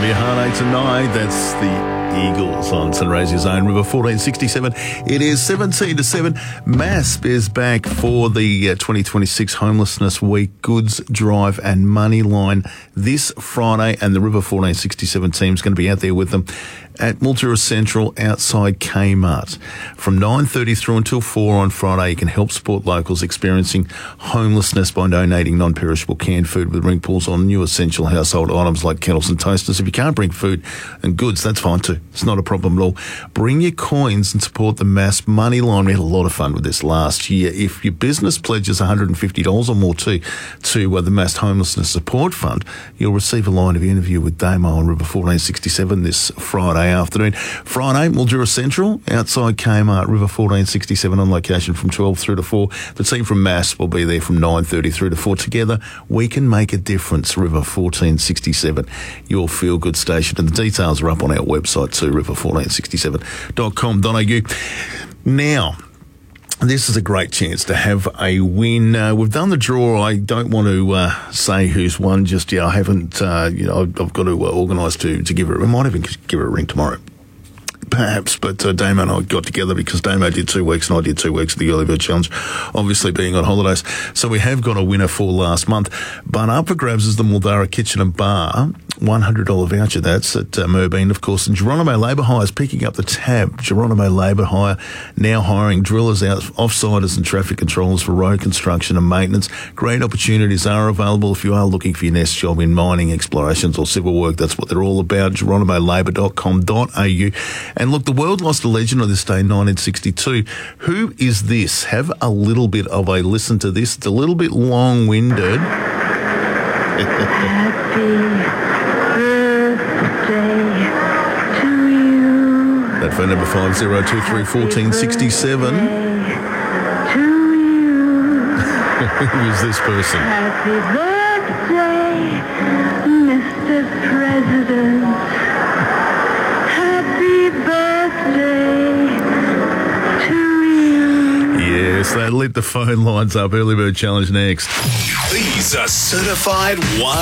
be a heartache tonight. That's the Eagles on Sunraysia's Own River 1467. It is 17 to 7. MASP is back for the 2026 Homelessness Week Goods Drive and Money Line this Friday, and the River 1467 team is going to be out there with them at Mildura Central outside Kmart. From 9:30 through until 4 on Friday, you can help support locals experiencing homelessness by donating non-perishable canned food with ring pulls on new essential household items like kettles and toasters. If you can't bring food and goods, that's fine too. It's not a problem at all. Bring your coins and support the MASP Money Line. We had a lot of fun with this last year. If your business pledges $150 or more to the MASP Homelessness Support Fund, you'll receive a line of interview with Damo on River 1467 this Friday afternoon. Friday, Mildura Central, outside Kmart, River 1467 on location from 12 through to 4. The team from MASP will be there from 9:30 through to 4. Together, we can make a difference. River 1467, your feel-good station. And the details are up on our website too, river1467.com.au. Now, this is a great chance to have a win. We've done the draw. I don't want to say who's won just yet. I haven't, I've got to organise to give it. I might even give it a ring tomorrow, perhaps. But Damo and I got together because Damo did 2 weeks and I did 2 weeks of the Early Bird Challenge, obviously being on holidays. So we have got a winner for last month. But up for grabs is the Mildura Kitchen and Bar. $100 voucher, that's at Merbean, of course. And Geronimo Labour Hire is picking up the tab. Geronimo Labour Hire now hiring drillers, offsiders and traffic controllers for road construction and maintenance. Great opportunities are available if you are looking for your next job in mining, explorations or civil work. That's what they're all about. GeronimoLabour.com.au. And look, the world lost a legend on this day in 1962. Who is this? Have a little bit of a listen to this. It's a little bit long-winded. That phone number 50231467. Who is this person? Happy birthday, Mr. President. Happy birthday to you. Yes, they lit the phone lines up. Early Bird Challenge next. These are certified one.